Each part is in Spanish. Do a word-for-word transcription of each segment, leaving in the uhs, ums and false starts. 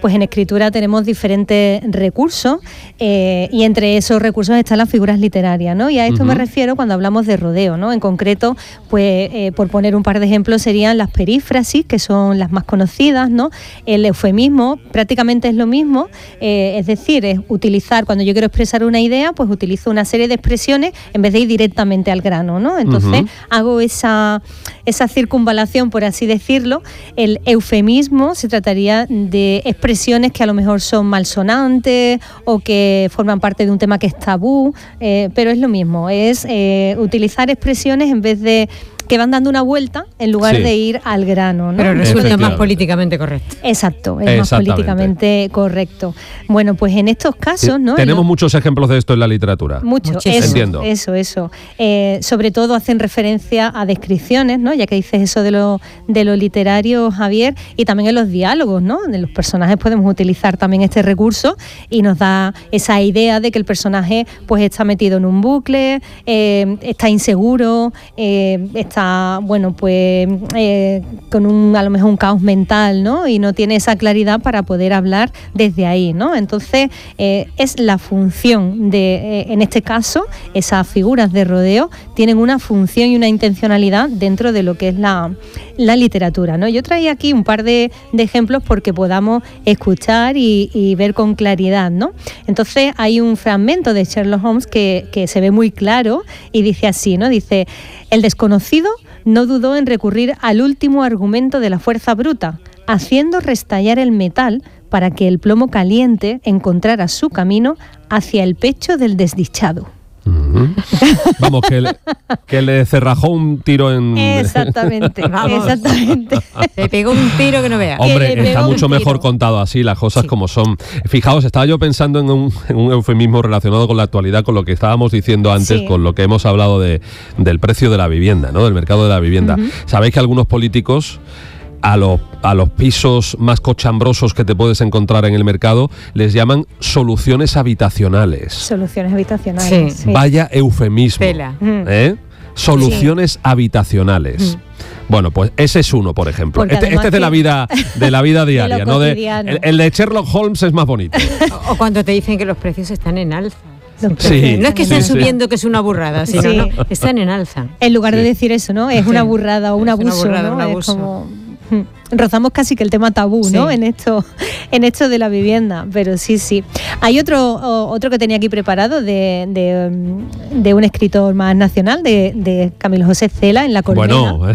pues en escritura tenemos diferentes recursos eh, y entre esos recursos están las figuras literarias, ¿no? Y a esto uh-huh. me refiero cuando hablamos de rodeo, ¿no? En concreto, pues eh, por poner un par de ejemplos serían las perífrasis, que son las más conocidas, ¿no? El eufemismo prácticamente es lo mismo, eh, es decir, es utilizar, cuando yo quiero expresar una idea, pues utilizo una serie de expresiones en vez de ir directamente al grano, ¿no? Entonces uh-huh. hago esa, esa circunvalación, por así decirlo. El eufemismo se trataría de expresiones que a lo mejor son malsonantes o que forman parte de un tema que es tabú, eh, pero es lo mismo, es eh, utilizar expresiones en vez de que van dando una vuelta en lugar sí. de ir al grano, ¿no? Pero resulta más políticamente correcto. Exacto, es más políticamente correcto. Bueno, pues en estos casos, ¿no? Tenemos lo, muchos ejemplos de esto en la literatura. Mucho, eso, Entiendo. eso, eso. Eh, sobre todo hacen referencia a descripciones, ¿no? Ya que dices eso de lo, de lo literario, Javier, y también en los diálogos, ¿no? En los personajes podemos utilizar también este recurso y nos da esa idea de que el personaje pues está metido en un bucle, eh, está inseguro, eh, está está, bueno, pues eh, con un, a lo mejor un caos mental, ¿no? Y no tiene esa claridad para poder hablar desde ahí, ¿no? Entonces, eh, es la función de, eh, en este caso, esas figuras de rodeo tienen una función y una intencionalidad dentro de lo que es la, la literatura, ¿no? Yo traía aquí un par de, de ejemplos porque podamos escuchar y, y ver con claridad, ¿no? Entonces, hay un fragmento de Sherlock Holmes que, que se ve muy claro y dice así, ¿no? Dice: el desconocido no dudó en recurrir al último argumento de la fuerza bruta, haciendo restallar el metal para que el plomo caliente encontrara su camino hacia el pecho del desdichado. Uh-huh. Vamos, que le, que le cerrajó un tiro en... Exactamente, exactamente. Le pegó un tiro que no vea. Hombre, está mucho mejor contado así, las cosas sí. como son. Fijaos, estaba yo pensando en un, en un eufemismo relacionado con la actualidad, con lo que estábamos diciendo antes, sí. con lo que hemos hablado de, del precio de la vivienda, ¿no? Del mercado de la vivienda. Uh-huh. Sabéis que algunos políticos... A los, a los pisos más cochambrosos que te puedes encontrar en el mercado les llaman soluciones habitacionales. Soluciones habitacionales. Sí. Sí. Vaya eufemismo. Pela. ¿Eh? Soluciones sí. habitacionales. Mm. Bueno, pues ese es uno, por ejemplo. Este, este es de la vida, de la vida diaria, de ¿no? De, el, el de Sherlock Holmes es más bonito. O, o cuando te dicen que los precios están en alza. Sí, no es que estén sí, subiendo, sí. que es una burrada, sino sí. no, están en alza. En lugar sí. de decir eso, ¿no? Es sí. una burrada o un abuso, es una burrada, ¿no? un abuso. Es como... rozamos casi que el tema tabú, sí. ¿no? En esto, en esto de la vivienda, pero sí, sí. Hay otro, otro que tenía aquí preparado de, de, de un escritor más nacional, de, de Camilo José Cela, en La Colmena. Bueno.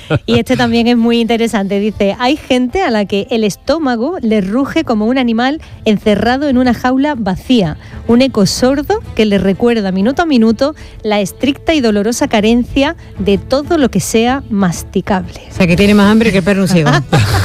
Y este también es muy interesante. Dice: hay gente a la que el estómago le ruge como un animal encerrado en una jaula vacía, un eco sordo que le recuerda minuto a minuto la estricta y dolorosa carencia de todo lo que sea masticable. O sea, que tiene más hambre que el perro un ciego.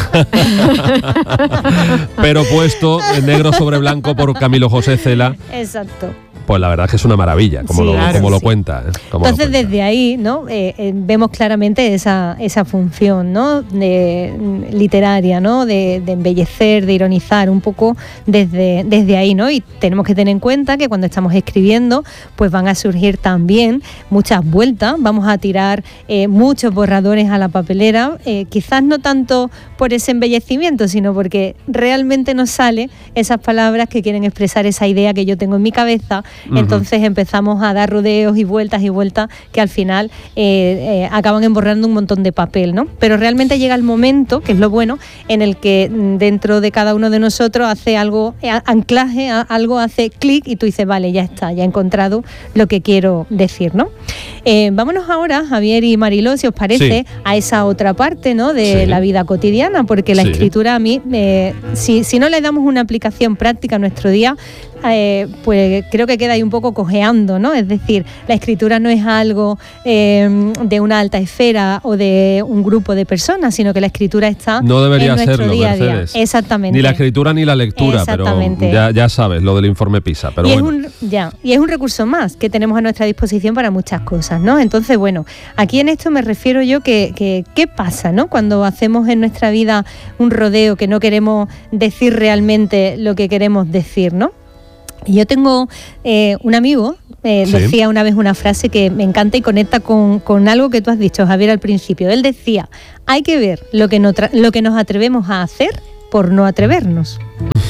Pero puesto en negro sobre blanco por Camilo José Cela. Exacto. Pues la verdad es que es una maravilla, como, sí, lo, claro, como sí. lo cuenta. ¿eh? Como Entonces, lo cuenta. desde ahí, ¿no? Eh, eh, vemos claramente esa, esa función, ¿no? De, literaria, ¿no? De, de embellecer, de ironizar un poco desde, desde ahí, ¿no? Y tenemos que tener en cuenta que cuando estamos escribiendo, pues van a surgir también muchas vueltas, vamos a tirar eh, muchos borradores a la papelera, eh, quizás no tanto por ese embellecimiento, sino porque realmente nos salen esas palabras que quieren expresar esa idea que yo tengo en mi cabeza. Entonces uh-huh. empezamos a dar rodeos y vueltas y vueltas que al final eh, eh, acaban emborrando un montón de papel, ¿no? Pero realmente llega el momento, que es lo bueno, en el que dentro de cada uno de nosotros hace algo, anclaje, algo hace clic y tú dices, vale, ya está, ya he encontrado lo que quiero decir, ¿no? Eh, vámonos ahora, Javier y Mariló, si os parece, sí. a esa otra parte, ¿no? De sí. la vida cotidiana, porque la sí. escritura a mí, eh, si, si no le damos una aplicación práctica a nuestro día, Eh, pues creo que queda ahí un poco cojeando, ¿no? Es decir, la escritura no es algo eh, de una alta esfera o de un grupo de personas, sino que la escritura está no debería en nuestro serlo, día a día. Mercedes. Exactamente. Ni la escritura ni la lectura, pero ya, ya sabes, lo del informe PISA. Pero y, bueno. es un, ya, y es un recurso más que tenemos a nuestra disposición para muchas cosas, ¿no? Entonces, bueno, aquí en esto me refiero yo que, que ¿qué pasa, ¿no? Cuando hacemos en nuestra vida un rodeo que no queremos decir realmente lo que queremos decir, ¿no? Y yo tengo eh, un amigo, eh, sí. decía una vez una frase que me encanta y conecta con, con algo que tú has dicho, Javier, al principio. Él decía, hay que ver lo que, no tra- lo que nos atrevemos a hacer por no atrevernos.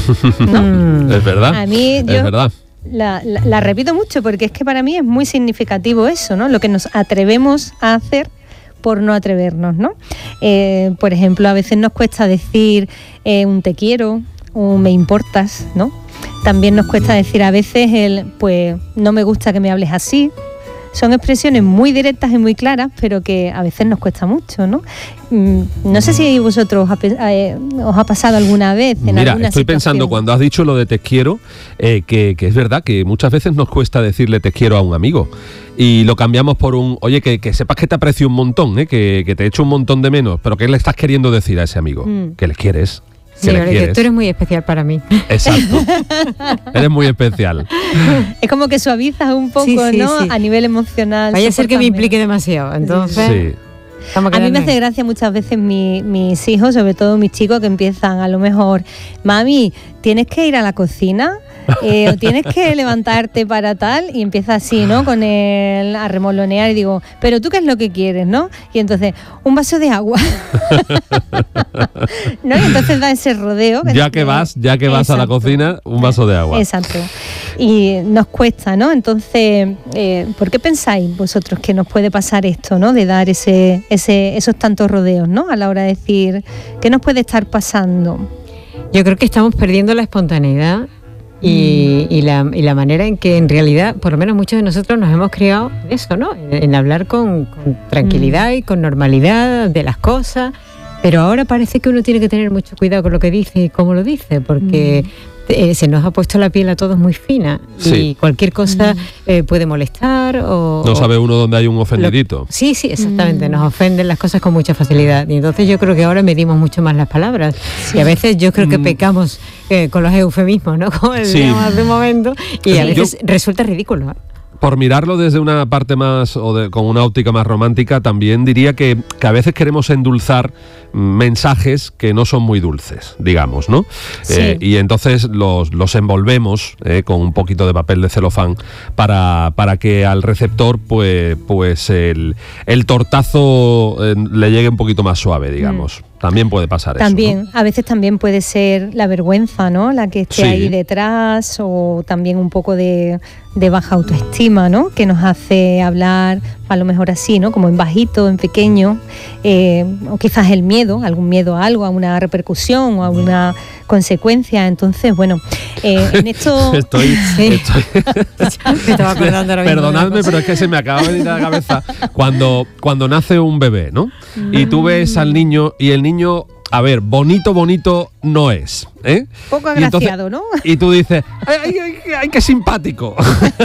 ¿no? Es verdad. A mí, yo, es verdad. La, la, la repito mucho porque es que para mí es muy significativo eso, ¿no? Lo que nos atrevemos a hacer por no atrevernos, ¿no? Eh, por ejemplo, a veces nos cuesta decir eh, un te quiero, un me importas, ¿no? También nos cuesta decir a veces el, pues, no me gusta que me hables así. Son expresiones muy directas y muy claras, pero que a veces nos cuesta mucho, ¿no? No sé si vosotros os ha, eh, os ha pasado alguna vez en Mira, alguna estoy situación. pensando cuando has dicho lo de te quiero, eh, que, que es verdad que muchas veces nos cuesta decirle te quiero a un amigo y lo cambiamos por un, oye, que, que sepas que te aprecio un montón, ¿eh? que, que te echo un montón de menos, pero ¿qué le estás queriendo decir a ese amigo? Mm. Que le quieres. Sí, le quieres. Tú eres muy especial para mí. Exacto. Eres muy especial. Es como que suavizas un poco, sí, sí, ¿no? Sí. A nivel emocional. Vaya a ser que me implique demasiado, entonces... Sí. A mí me hace gracia muchas veces mi, mis hijos, sobre todo mis chicos, que empiezan a lo mejor, mami, ¿tienes que ir a la cocina? Eh, o tienes que levantarte para tal, y empieza así, ¿no? Con él a remolonear y digo, pero tú qué es lo que quieres, ¿no? Y entonces, un vaso de agua. ¿No? Y entonces da ese rodeo. Que ya que vas, ya que vas Exacto. a la cocina, un vaso de agua. Exacto. Y nos cuesta, ¿no? Entonces, eh, ¿por qué pensáis vosotros que nos puede pasar esto, ¿no? De dar ese, ese, esos tantos rodeos, ¿no? A la hora de decir, ¿qué nos puede estar pasando? Yo creo que estamos perdiendo la espontaneidad. Y, y, la, y la manera en que en realidad, por lo menos muchos de nosotros nos hemos criado eso, ¿no? En, en hablar con, con tranquilidad y con normalidad de las cosas, pero ahora parece que uno tiene que tener mucho cuidado con lo que dice y cómo lo dice, porque eh, se nos ha puesto la piel a todos muy fina sí. y cualquier cosa eh, puede molestar o... No sabe uno dónde hay un ofendidito. Lo, sí, sí, exactamente, nos ofenden las cosas con mucha facilidad y entonces yo creo que ahora medimos mucho más las palabras sí. y a veces yo creo que pecamos eh, con los eufemismos, ¿no? Como decíamos sí. hace un momento y a veces yo, resulta ridículo, ¿eh? Por mirarlo desde una parte más, o de, con una óptica más romántica, también diría que, que a veces queremos endulzar mensajes que no son muy dulces, digamos, ¿no? Sí. Eh, y entonces los, los envolvemos eh, con un poquito de papel de celofán para, para que al receptor pues, pues el, el tortazo eh, le llegue un poquito más suave, digamos. Mm. También puede pasar también, eso, ¿no? A veces también puede ser la vergüenza, ¿no? La que esté sí. ahí detrás, o también un poco de, de baja autoestima, ¿no? Que nos hace hablar a lo mejor así, ¿no? Como en bajito, en pequeño, eh, o quizás el miedo, algún miedo a algo, a una repercusión o a una consecuencia. Entonces, bueno, eh, en esto... estoy... Sí. estoy... me estaba acordando ahora mismo. Perdonadme, pero es que se me acaba de venir a la cabeza cuando, cuando nace un bebé, ¿no? Mm. Y tú ves al niño y el niño... A ver, bonito, bonito no es, ¿eh? Poco agraciado, y entonces, ¿no? Y tú dices, ¡ay, ay, ay, ay qué simpático!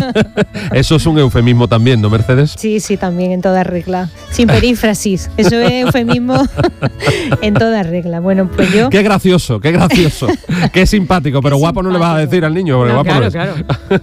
Eso es un eufemismo también, ¿no, Mercedes? Sí, sí, también, en toda regla. Sin perífrasis. Eso es eufemismo en toda regla. Bueno, pues yo... Qué gracioso, qué gracioso. Qué simpático, pero qué guapo simpático. No le vas a decir al niño. No, guapo claro, no es. claro.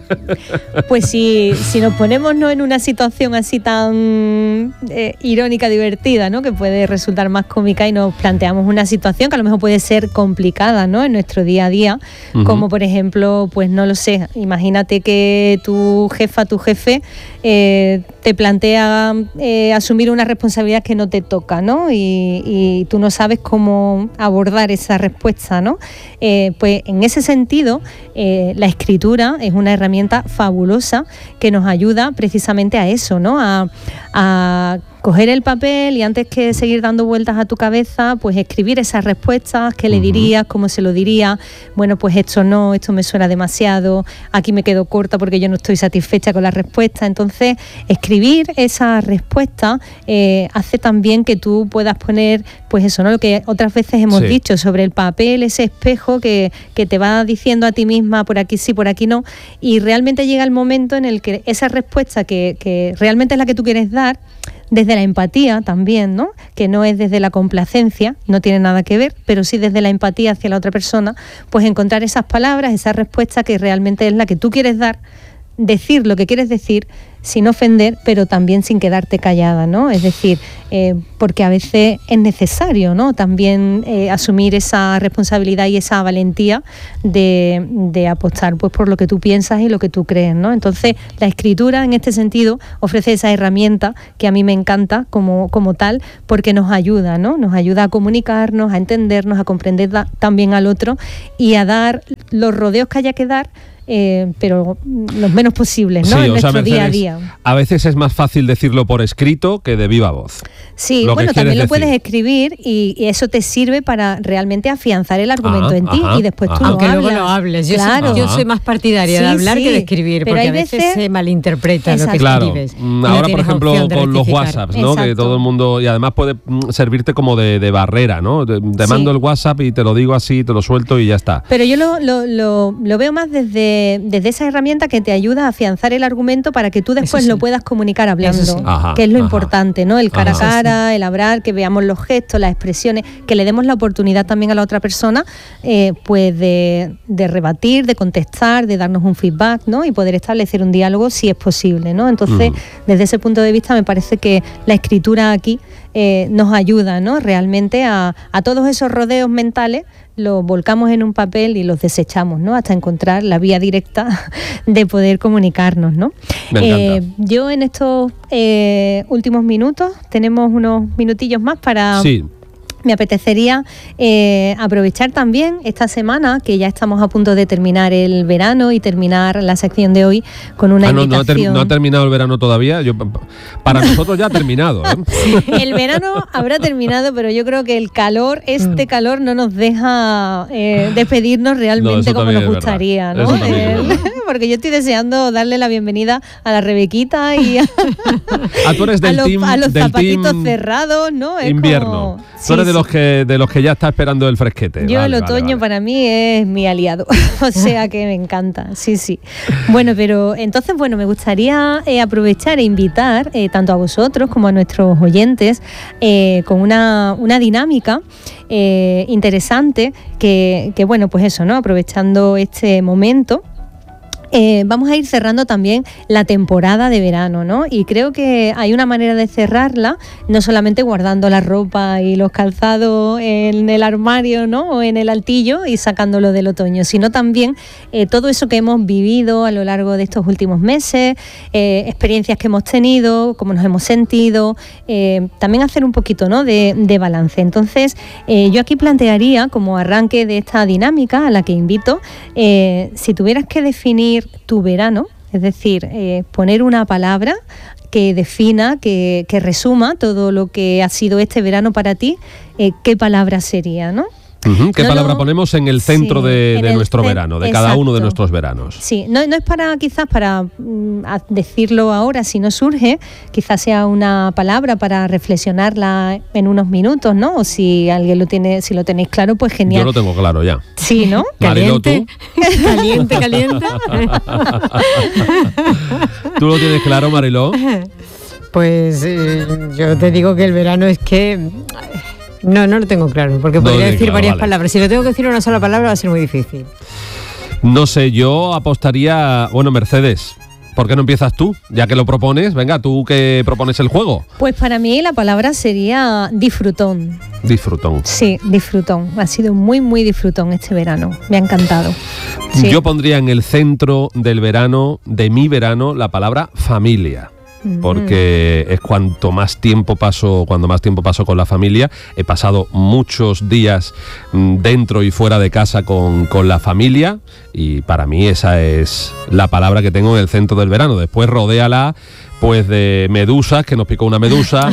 Pues si, si nos ponemos ¿no? en una situación así tan eh, irónica, divertida, ¿no? Que puede resultar más cómica y nos planteamos una situación que a lo mejor puede ser complicada, ¿no? En nuestro día a día, uh-huh. como por ejemplo, pues no lo sé, imagínate que tu jefa, tu jefe eh, te plantea eh, asumir una responsabilidad que no te toca, ¿no? Y, y tú no sabes cómo abordar esa respuesta, ¿no? Eh, pues en ese sentido, eh, la escritura es una herramienta fabulosa que nos ayuda precisamente a eso, ¿no? A, a coger el papel y antes que seguir dando vueltas a tu cabeza, pues escribir esas respuestas, qué le dirías, cómo se lo diría, bueno, pues esto no, esto me suena demasiado, aquí me quedo corta porque yo no estoy satisfecha con la respuesta. Entonces, escribir esa respuesta eh, hace también que tú puedas poner, pues eso, ¿no? Lo que otras veces hemos sí. dicho, sobre el papel, ese espejo que, que te va diciendo a ti misma, por aquí sí, por aquí no, y realmente llega el momento en el que esa respuesta que, que realmente es la que tú quieres dar, desde la empatía también, ¿no? Que no es desde la complacencia, no tiene nada que ver, pero sí desde la empatía hacia la otra persona, pues encontrar esas palabras, esa respuesta que realmente es la que tú quieres dar, decir lo que quieres decir sin ofender, pero también sin quedarte callada, ¿no? Es decir, eh, porque a veces es necesario, ¿no? También eh, asumir esa responsabilidad y esa valentía de, de apostar pues por lo que tú piensas y lo que tú crees, ¿no? Entonces, la escritura en este sentido ofrece esa herramienta que a mí me encanta como, como tal, porque nos ayuda, ¿no? Nos ayuda a comunicarnos, a entendernos, a comprender da, también al otro y a dar los rodeos que haya que dar, Eh, pero los menos posibles, ¿no? Sí, en o sea, nuestro Mercedes, día a día. A veces es más fácil decirlo por escrito que de viva voz. Sí, lo bueno, también lo decir. puedes escribir y, y eso te sirve para realmente afianzar el argumento Ajá, en ti ajá, y después ajá. tú Aunque lo luego hablas. lo hables. Yo, Claro. soy, yo soy más partidaria Sí, de hablar sí, que de escribir, pero porque hay a veces veces- se malinterpreta lo que Exacto. Claro, escribes. mm, y no ahora por tienes ejemplo opción de con los rectificar. WhatsApps, ¿no? Que Exacto. todo el mundo, y además puede mm, servirte como de, de barrera, ¿no? Te, te Sí. mando el WhatsApp y te lo digo así, te lo suelto y ya está. Pero yo lo, lo, lo, lo veo más desde, desde esa herramienta que te ayuda a afianzar el argumento para que tú después Eso sí. lo puedas comunicar hablando, Eso sí. Ajá, que es lo ajá. importante, ¿no? El cara Ajá. a cara, el hablar, que veamos los gestos, las expresiones, que le demos la oportunidad también a la otra persona, eh, pues de, de rebatir, de contestar, de darnos un feedback, ¿no? Y poder establecer un diálogo si es posible, ¿no? Entonces, Mm. desde ese punto de vista me parece que la escritura aquí eh, nos ayuda, ¿no? Realmente a, a todos esos rodeos mentales los volcamos en un papel y los desechamos, ¿no? Hasta encontrar la vía directa de poder comunicarnos, ¿no? Me encanta. Eh, yo en estos eh, últimos minutos, tenemos unos minutillos más para... Sí, Me apetecería eh, aprovechar también esta semana, que ya estamos a punto de terminar el verano y terminar la sección de hoy con una ah, no, no, ha ter- invitación. no ha terminado el verano todavía. Yo, para nosotros ya ha terminado, ¿eh? El verano habrá terminado, pero yo creo que el calor, este calor no nos deja eh, despedirnos No, realmente eso como también nos es gustaría, verdad. ¿no? Eso también es El- verdad. porque yo estoy deseando darle la bienvenida a la Rebequita y a, Ah, tú eres a del los, team, a los del zapatitos team cerrados, ¿no? Es invierno. como- Tú eres Sí, de los sí. que de los que ya está esperando el fresquete. Yo Vale, el vale, otoño vale. para mí es mi aliado, o sea que me encanta, sí, sí. Bueno, pero entonces, bueno, me gustaría eh, aprovechar e invitar eh, tanto a vosotros como a nuestros oyentes eh, con una, una dinámica eh, interesante que, que, bueno, pues eso, ¿no? Aprovechando este momento. Eh, vamos a ir cerrando también la temporada de verano, ¿no? Y creo que hay una manera de cerrarla, no solamente guardando la ropa y los calzados en el armario, ¿no? O en el altillo y sacándolo del otoño, sino también eh, todo eso que hemos vivido a lo largo de estos últimos meses, eh, experiencias que hemos tenido, cómo nos hemos sentido, eh, también hacer un poquito, ¿no? de, de balance. Entonces, eh, yo aquí plantearía como arranque de esta dinámica a la que invito, eh, si tuvieras que definir tu verano, es decir, eh, poner una palabra que defina, que, que resuma todo lo que ha sido este verano para ti, eh, ¿qué palabra sería, no? Ujú, ¿Qué No, palabra no. ponemos en el centro Sí, de, en de el nuestro cen- verano, de cada uno de exacto. nuestros veranos? Sí, no, no es para quizás para mm, a- decirlo ahora si no surge, quizás sea una palabra para reflexionarla en unos minutos, ¿no? O si alguien lo tiene, si lo tenéis claro, pues genial. Yo lo tengo claro ya. Sí, ¿no? Marilo, ¿tú? Caliente, caliente. ¿Tú lo tienes claro, Mariló? Pues eh, yo te digo que el verano es que... No, no lo tengo claro, porque No lo podría tienes decir claro, varias vale. palabras. Si lo tengo que decir una sola palabra va a ser muy difícil. No sé, yo apostaría... Bueno, Mercedes, ¿por qué no empiezas tú? Ya que lo propones, venga, tú que propones el juego. Pues para mí la palabra sería disfrutón. Disfrutón. Sí, disfrutón. Ha sido muy, muy disfrutón este verano. Me ha encantado. Sí. Yo pondría en el centro del verano, de mi verano, la palabra familia. Porque es cuanto más tiempo paso, cuando más tiempo paso con la familia. He pasado muchos días mm, dentro y fuera de casa con, con la familia, y para mí esa es la palabra que tengo en el centro del verano. Después rodéala pues de medusas, que nos picó una medusa.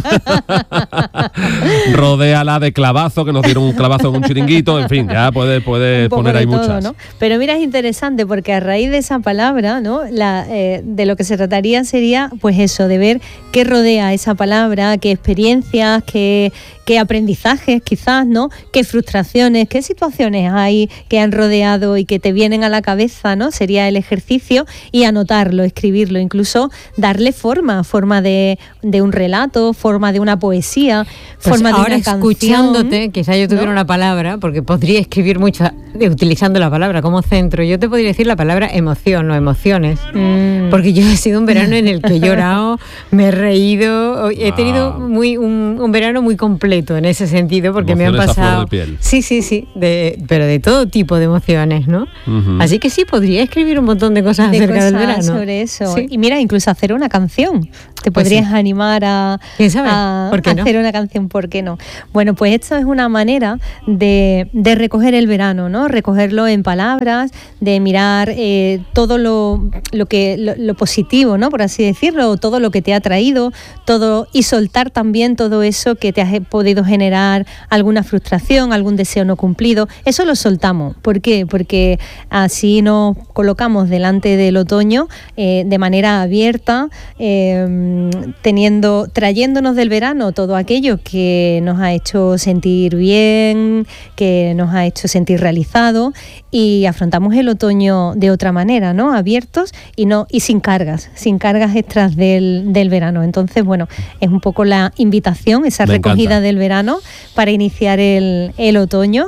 Rodéala de clavazo, que nos dieron un clavazo en un chiringuito. En fin, ya puedes puede Un poco poner de ahí todo, muchas. ¿no? Pero mira, es interesante porque a raíz de esa palabra, ¿no? La, eh, de lo que se trataría sería, pues eso, de ver qué rodea esa palabra, qué experiencias, qué, qué aprendizajes quizás, ¿no? Qué frustraciones, qué situaciones hay que han rodeado y que te vienen a la cabeza, ¿no? Sería el ejercicio, y anotarlo, escribirlo, incluso darle forma, forma de, de un relato, forma de una poesía, Pues forma de ahora una canción. escuchándote, quizá yo tuviera ¿no? una palabra, porque podría escribir mucho de- utilizando la palabra como centro. Yo te podría decir la palabra emoción o emociones, Mm. porque yo he sido un verano en el que he llorado, me he reído, he tenido Ah. muy un, un verano muy completo en ese sentido, porque me han Emociones a flor pasado, de piel. sí, sí, sí, de, pero de todo tipo de emociones, ¿no? Ujú. Así que sí podría escribir un montón de cosas de acerca cosas del verano. sobre eso. Sí. Y mira, incluso hacer una una canción. Te Pues podrías sí. animar a, ¿Quién sabe? a ¿Por qué no? hacer una canción, ¿por qué no? Bueno, pues esto es una manera de, de recoger el verano, ¿no? Recogerlo en palabras, de mirar eh, todo lo, lo que lo, lo positivo, ¿no? Por así decirlo, todo lo que te ha traído, todo, y soltar también todo eso que te ha podido generar alguna frustración, algún deseo no cumplido. Eso lo soltamos. ¿Por qué? Porque así nos colocamos delante del otoño eh, de manera abierta, eh, teniendo, trayéndonos del verano todo aquello que nos ha hecho sentir bien, que nos ha hecho sentir realizados, y afrontamos el otoño de otra manera, ¿no? Abiertos y no y sin cargas, sin cargas extras del, del verano. Entonces, bueno, es un poco la invitación, esa Me recogida encanta. del verano para iniciar el, el otoño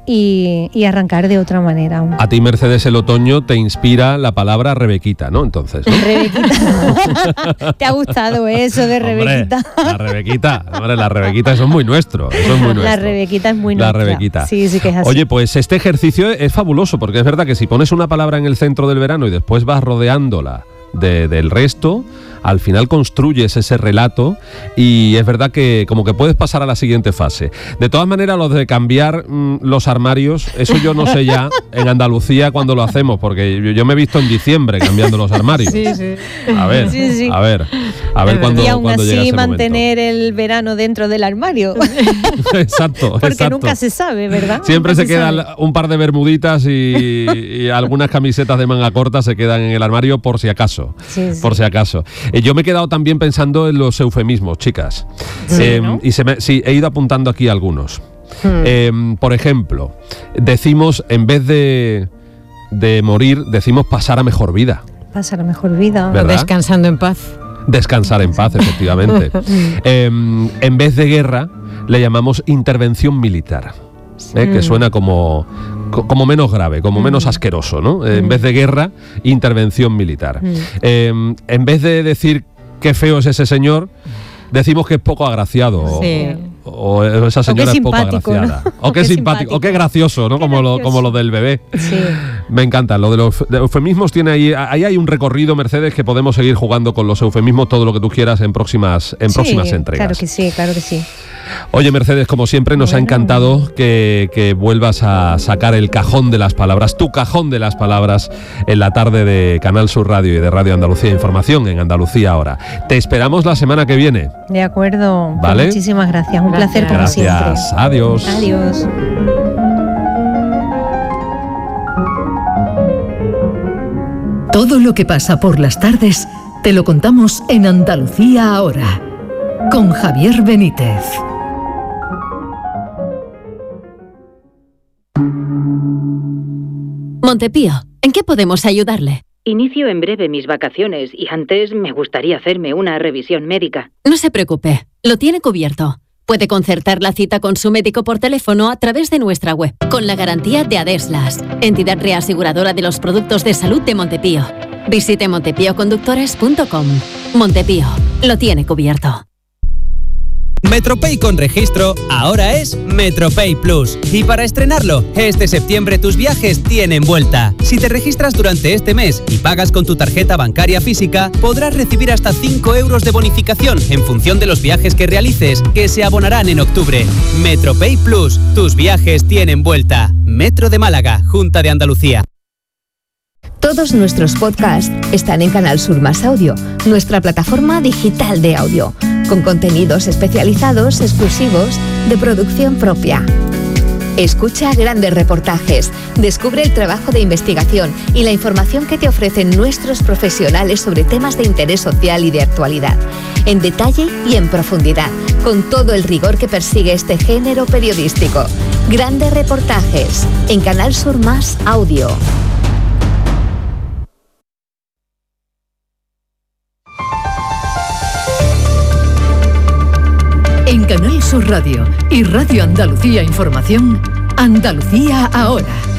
y, y arrancar de otra manera. A ti, Mercedes, el otoño te inspira la palabra Rebequita, ¿no? Entonces, ¿no? Rebequita. ¿Te ha gustado eso de Hombre, Rebequita? la Rebequita, hombre, la Rebequita, eso es muy nuestro, eso es muy nuestro. La Rebequita es muy La nuestra. Rebequita. Sí, sí que es así. Oye, pues este ejercicio es fabuloso, porque es verdad que si pones una palabra en el centro del verano y después vas rodeándola de, del resto, al final construyes ese relato, y es verdad que como que puedes pasar a la siguiente fase. De todas maneras, lo de cambiar mmm, los armarios, eso yo no sé ya en Andalucía cuando lo hacemos, porque yo, yo me he visto en diciembre cambiando los armarios. Sí, sí. A ver, Sí, sí. a ver, a ver cuando, y aún cuando llega así ese mantener el verano dentro del armario. momento. Exacto, Porque exacto. nunca se sabe, ¿verdad? Siempre Nunca se quedan sabe. un par de bermuditas y, y algunas camisetas de manga corta se quedan en el armario por si acaso. Sí, sí. Por si acaso. Eh, yo me he quedado también pensando en los eufemismos, chicas. Sí, Eh, ¿no? Y se me, sí, he ido apuntando aquí algunos. Hmm. Eh, por ejemplo, decimos, en vez de, de morir, decimos pasar a mejor vida. Pasa la mejor vida. ¿Verdad? Descansando en paz. Descansar en paz, efectivamente. Eh, en vez de guerra, le llamamos intervención militar. ¿eh? Que suena como, co- como menos grave, como menos asqueroso, ¿no? Eh, en vez de guerra, intervención militar. Eh, en vez de decir qué feo es ese señor, decimos que es poco agraciado. Sí. O, o esa señora que es poco simpático, agraciada. ¿no? O que es simpático. O que gracioso, ¿no? Qué Como lo, gracioso. como lo del bebé. Sí. Me encanta. Lo de los euf- de eufemismos tiene ahí, ahí hay un recorrido, Mercedes, que podemos seguir jugando con los eufemismos todo lo que tú quieras en próximas, en Sí, próximas entregas. Claro que sí, claro que sí. Oye, Mercedes, como siempre, nos ha Bueno. encantado que, que vuelvas a sacar el cajón de las palabras, tu cajón de las palabras, en la tarde de Canal Sur Radio y de Radio Andalucía Información en Andalucía Ahora. Te esperamos la semana que viene. De acuerdo. Pues Vale. muchísimas gracias. Un Gracias. placer como Gracias. siempre. Adiós. Adiós. Todo lo que pasa por las tardes te lo contamos en Andalucía Ahora, con Javier Benítez. Montepío, ¿en qué podemos ayudarle? Inicio en breve mis vacaciones y antes me gustaría hacerme una revisión médica. No se preocupe, lo tiene cubierto. Puede concertar la cita con su médico por teléfono a través de nuestra web, con la garantía de Adeslas, entidad reaseguradora de los productos de salud de Montepío. Visite montepío conductores punto com. Montepío, lo tiene cubierto. MetroPay con registro ahora es MetroPay Plus. Y para estrenarlo, este septiembre tus viajes tienen vuelta. Si te registras durante este mes y pagas con tu tarjeta bancaria física, podrás recibir hasta cinco euros de bonificación en función de los viajes que realices, que se abonarán en octubre. MetroPay Plus, tus viajes tienen vuelta. Metro de Málaga, Junta de Andalucía. Todos nuestros podcasts están en Canal Sur Más Audio, nuestra plataforma digital de audio, con contenidos especializados, exclusivos, de producción propia. Escucha grandes reportajes, descubre el trabajo de investigación y la información que te ofrecen nuestros profesionales sobre temas de interés social y de actualidad, en detalle y en profundidad, con todo el rigor que persigue este género periodístico. Grandes reportajes en Canal Sur Más Audio. En Canal Sur Radio y Radio Andalucía Información, Andalucía Ahora.